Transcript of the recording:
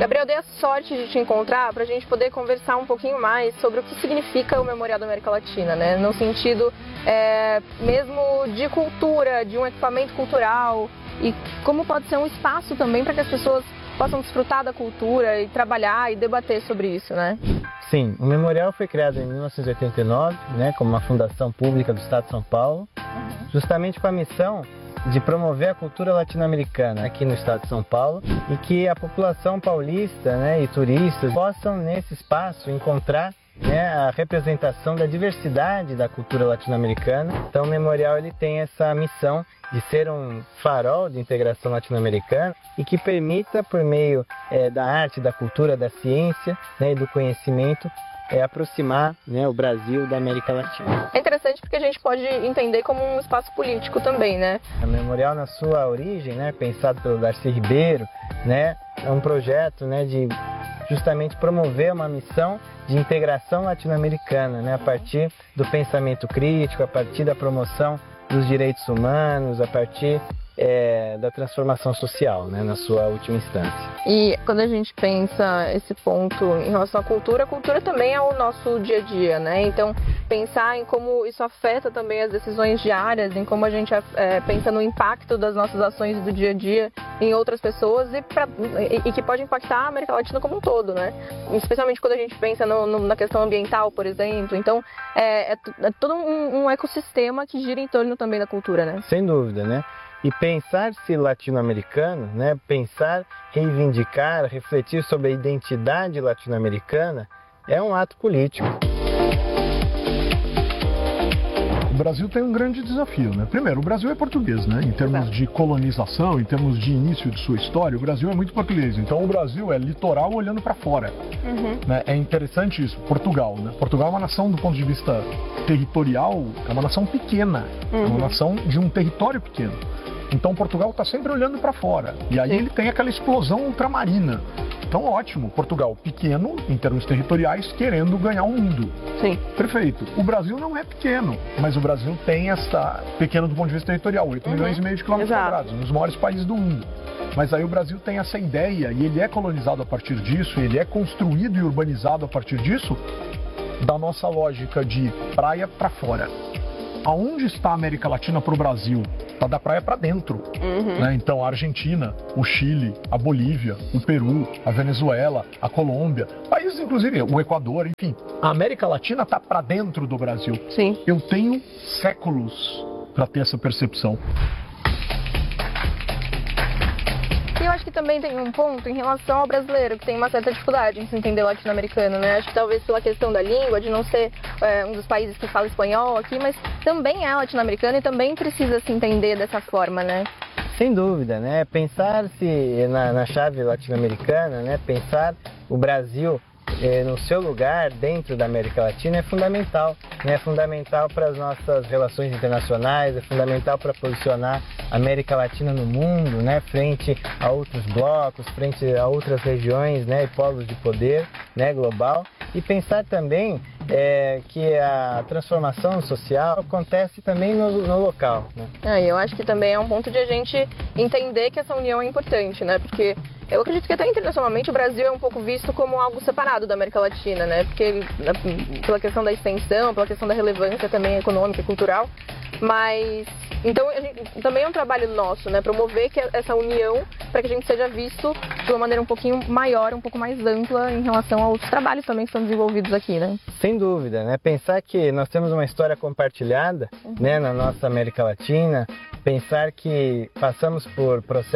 Gabriel, dei a sorte de te encontrar para a gente poder conversar um pouquinho mais sobre o que significa o Memorial da América Latina, né? No sentido mesmo de cultura, de um equipamento cultural, e como pode ser um espaço também para que as pessoas possam desfrutar da cultura e trabalhar e debater sobre isso, né? Sim, o Memorial foi criado em 1989, né, como uma fundação pública do Estado de São Paulo, justamente com a missão de promover a cultura latino-americana aqui no Estado de São Paulo e que a população paulista, né, e turistas possam nesse espaço encontrar, né, a representação da diversidade da cultura latino-americana. Então o Memorial ele tem essa missão de ser um farol de integração latino-americana e que permita, por meio da arte, da cultura, da ciência, né, e do conhecimento, aproximar, né, o Brasil da América Latina. É interessante porque a gente pode entender como um espaço político também, né? O Memorial, na sua origem, né, pensado pelo Darcy Ribeiro, né, é um projeto, né, de justamente promover uma missão de integração latino-americana, né, a partir do pensamento crítico, a partir da promoção dos direitos humanos, a partir da transformação social, né, na sua última instância. E quando a gente pensa esse ponto em relação à cultura, a cultura também é o nosso dia a dia, né? Então, pensar em como isso afeta também as decisões diárias, em como a gente pensa no impacto das nossas ações do dia a dia em outras pessoas e que pode impactar a América Latina como um todo, né? Especialmente quando a gente pensa na questão ambiental, por exemplo. Então, é todo um ecossistema que gira em torno também da cultura, né? Sem dúvida, né? E pensar-se latino-americano, né? Pensar, reivindicar, refletir sobre a identidade latino-americana é um ato político. O Brasil tem um grande desafio, né? Primeiro, o Brasil é português, né? Em termos de colonização, em termos de início de sua história, o Brasil é muito português. Então o Brasil é litoral olhando para fora. Né? É interessante isso. Portugal, né? Portugal é uma nação do ponto de vista territorial, é uma nação pequena, é uma nação de um território pequeno. Então Portugal está sempre olhando para fora. E aí ele tem aquela explosão ultramarina. Então ótimo, Portugal pequeno em termos territoriais, querendo ganhar o mundo. Sim. Perfeito. O Brasil não é pequeno, mas o Brasil tem essa pequeno do ponto de vista territorial, 8 milhões e meio de quilômetros quadrados, um dos maiores países do mundo. Mas aí o Brasil tem essa ideia e ele é colonizado a partir disso, ele é construído e urbanizado a partir disso, da nossa lógica de praia para fora. Aonde está a América Latina para o Brasil? Está da praia para dentro. Né? Então a Argentina, o Chile, a Bolívia, o Peru, a Venezuela, a Colômbia, países inclusive, o Equador, enfim. A América Latina está para dentro do Brasil. Sim. Eu tenho séculos para ter essa percepção. E eu acho que também tem um ponto em relação ao brasileiro, que tem uma certa dificuldade em se entender latino-americano, né? Acho que talvez pela questão da língua, de não ser um dos países que fala espanhol aqui, mas também é latino-americano e também precisa se entender dessa forma, né? Sem dúvida, né? Pensar-se na chave latino-americana, né? Pensar o Brasil no seu lugar dentro da América Latina é fundamental, né? É fundamental para as nossas relações internacionais, é fundamental para posicionar a América Latina no mundo, né? Frente a outros blocos, frente a outras regiões, né? E polos de poder, né? Global. E pensar também que a transformação social acontece também no local, né? Eu acho que também é um ponto de a gente entender que essa união é importante, né? Porque eu acredito que até internacionalmente o Brasil é um pouco visto como algo separado da América Latina, né? Porque pela questão da extensão, pela questão da relevância também econômica e cultural, mas então também é um trabalho nosso, né? Promover essa união para que a gente seja visto de uma maneira um pouquinho maior, um pouco mais ampla em relação a outros trabalhos também que são desenvolvidos aqui, né? Sem dúvida, né? Pensar que nós temos uma história compartilhada, né, na nossa América Latina, pensar que passamos por processos